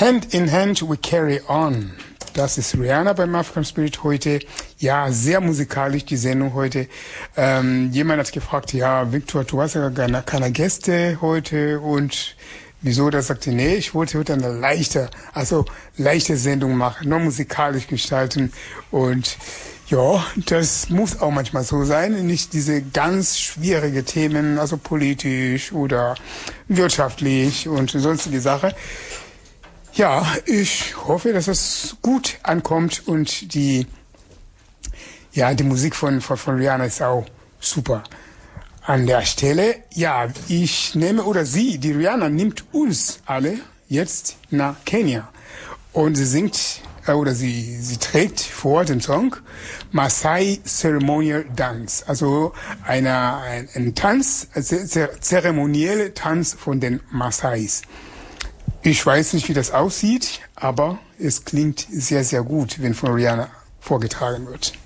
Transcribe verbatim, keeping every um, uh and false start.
Hand in Hand we carry on. Das ist Rihanna beim African Spirit heute. Ja, sehr musikalisch die Sendung heute. Ähm, jemand hat gefragt, ja, Victor, du hast ja keine, keine Gäste heute und wieso? Da sagte, nee, ich wollte heute eine leichte, also leichte Sendung machen, nur musikalisch gestalten und ja, das muss auch manchmal so sein, nicht diese ganz schwierige Themen, also politisch oder wirtschaftlich und sonstige Sachen. Ja, ich hoffe, dass es gut ankommt und die, ja, die Musik von, von, von Rihanna ist auch super. An der Stelle, ja, ich nehme, oder sie, die Rihanna nimmt uns alle jetzt nach Kenia und sie singt, äh, oder sie, sie trägt vor den Song Maasai Ceremonial Dance, also einer, ein, ein Tanz, ein zeremonieller Tanz von den Maasais. Ich weiß nicht, wie das aussieht, aber es klingt sehr, sehr gut, wenn von Rihanna vorgetragen wird.